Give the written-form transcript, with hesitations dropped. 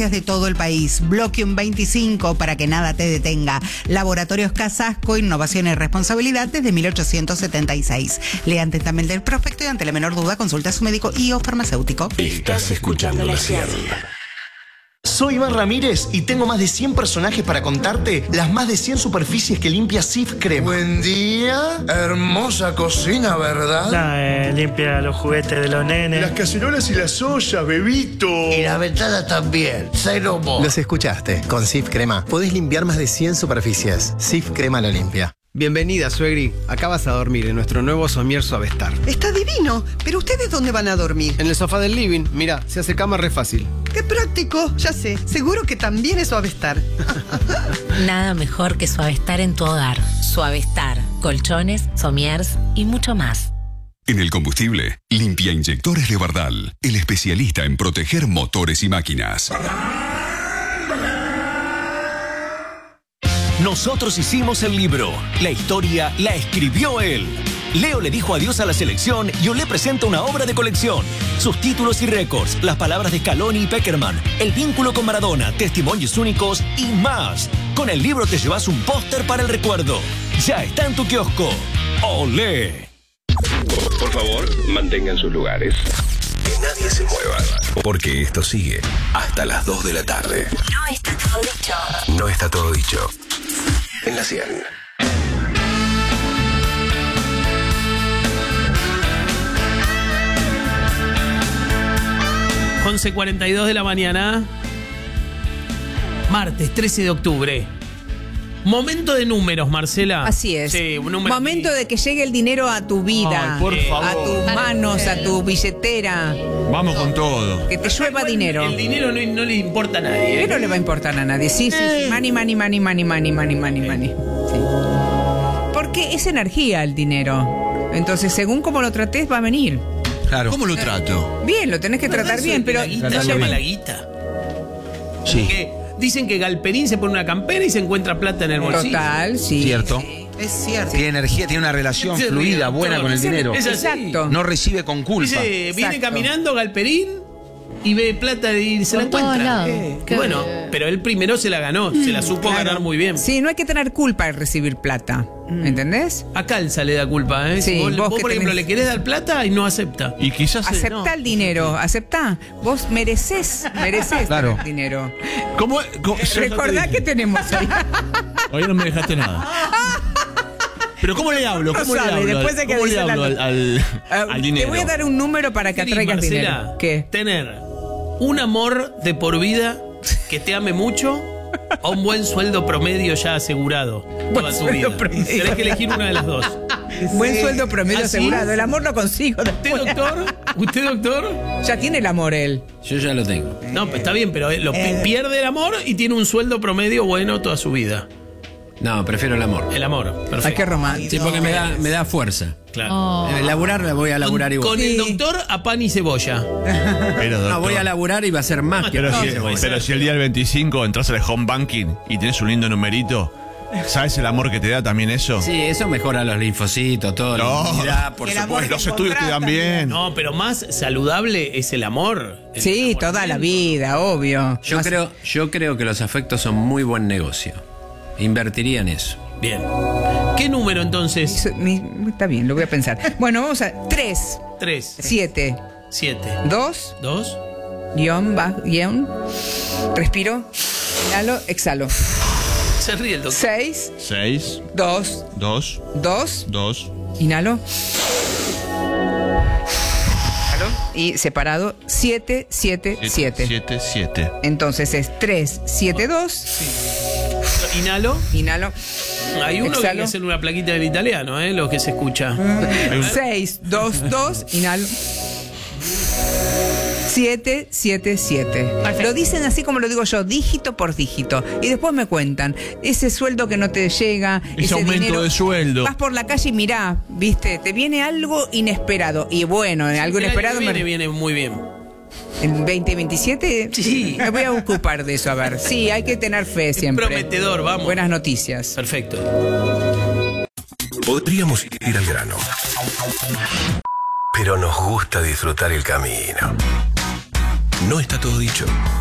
farmacias de todo el país. Bloque un 25 para que nada te detenga. Laboratorios Casasco, innovación y responsabilidad desde 1876. Lea atentamente el prospecto y ante la menor duda consulta a su médico y o farmacéutico. Estás escuchando La Sierra. Soy Iván Ramírez y tengo más de 100 personajes para contarte las más de 100 superficies que limpia Cif Crema. Buen día, hermosa cocina, ¿verdad? Limpia los juguetes de los nenes. Las cacerolas y las ollas, bebito. Y la ventana también, cero mo. Los escuchaste, con Cif Crema podés limpiar más de 100 superficies. Cif Crema lo limpia. Bienvenida, suegri. Acá vas a dormir en nuestro nuevo somier Suavestar. Está divino, pero ¿ustedes dónde van a dormir? En el sofá del living. Mira, se hace cama re fácil. ¡Qué práctico! Ya sé, seguro que también es Suavestar. Nada mejor que Suavestar en tu hogar. Suavestar, colchones, somiers y mucho más. En el combustible, Limpia Inyectores de Bardal, el especialista en proteger motores y máquinas. Nosotros hicimos el libro. La historia la escribió él. Leo le dijo adiós a la selección y Olé presenta una obra de colección. Sus títulos y récords, las palabras de Scaloni y Peckerman, el vínculo con Maradona, testimonios únicos y más. Con el libro te llevas un póster para el recuerdo. Ya está en tu kiosco. ¡Olé! Por favor, mantengan sus lugares. Que nadie se mueva, porque esto sigue hasta las 2 de la tarde. No está todo dicho. No está todo dicho. En La Sierra. Once 42 de la mañana. Martes 13 de octubre. Momento de números, Marcela. Así es. Sí, momento de que llegue el dinero a tu vida. Ay, por favor. A tus manos, a tu billetera. Vamos con todo. Que te llueva dinero. El dinero no le importa a nadie. ¿Qué no le va a importar a nadie? Sí. Money, money, money, money, money, money, money, money. Sí. Porque es energía el dinero. Entonces, según cómo lo trates, va a venir. Claro. ¿Cómo lo trato? Bien, lo tenés que tratar bien, pero... La guita llama la guita. Sí. Porque dicen que Galperín se pone una campera y se encuentra plata en el bolsillo. Total, sí. Cierto. Sí. Es cierto. Tiene energía, tiene una relación fluida, buena con el dinero. Es así. Exacto. No recibe con culpa. Dice, viene caminando Galperín y ve plata y se la encuentra. Bueno, pero él primero se la ganó, se la supo ganar muy bien. Sí, no hay que tener culpa de recibir plata. ¿Entendés? A Calza le da culpa, ¿eh? Sí, Si vos que por ejemplo, tenés... le querés dar plata y no acepta. Y quizás... Aceptá el dinero, aceptá. Vos merecés claro. el dinero. ¿Cómo Recordá que tenemos ahí. Hoy no me dejaste nada. Pero ¿cómo le hablo? ¿Cómo le hablo? Después de que ¿Cómo le hablo al dinero? Te voy a dar un número para que atraigas Marcela, dinero. ¿Qué? Tener un amor de por vida que te ame mucho o un buen sueldo promedio ya asegurado toda tu vida. Tenés que elegir una de las dos. Buen sueldo promedio ¿Así? asegurado. El amor lo consigo. ¿Usted, doctor? ¿Usted, doctor? Ya tiene el amor él. Yo ya lo tengo. No, pues está bien, pero pierde el amor y tiene un sueldo promedio bueno toda su vida. No, prefiero el amor. El amor, perfecto. Ay, qué romántico. Sí, porque me da fuerza. Claro. Laburar la voy a laburar igual. Con el doctor a pan y cebolla. Pero, doctor, No, voy a laburar y va a ser más que pan y cebolla. pero si el día del 25 entras al home banking y tienes un lindo numerito, ¿sabes el amor que te da también eso? Sí, eso mejora los linfocitos, todo. No. La inmunidad, por supuesto. Los estudios te dan bien. No, pero más saludable es el amor. Sí, toda la vida, obvio. Yo creo que los afectos son muy buen negocio. Invertiría en eso. Bien. ¿Qué número entonces? Está bien, lo voy a pensar. Bueno, vamos a 3. 7. 2. 2. Guión. Respiro. Inhalo, exhalo. Se ríe el doctor. 6. 2. 2. Inhalo. Y separado 7. Entonces es 3, 7, 2. Inhalo. Hay uno que hay que hacer una plaquita del italiano, lo que se escucha. 6, 2, 2. Inhalo. 7. Lo dicen así como lo digo yo, dígito por dígito. Y después me cuentan, ese sueldo que no te llega, ese aumento dinero, de sueldo. Vas por la calle y mirá, viste, te viene algo inesperado. Y bueno, algo inesperado viene muy bien. ¿En 2027? Sí. Me voy a ocupar de eso, a ver. Sí, hay que tener fe siempre. Prometedor, vamos. Buenas noticias. Perfecto. Podríamos ir al grano, pero nos gusta disfrutar el camino. No está todo dicho.